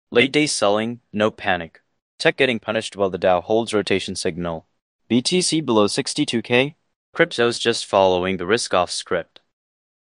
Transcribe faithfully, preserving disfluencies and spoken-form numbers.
Late day selling, no panic. Tech getting punished while the Dow holds rotation signal. B T C below sixty-two K. Crypto's just following the risk-off script.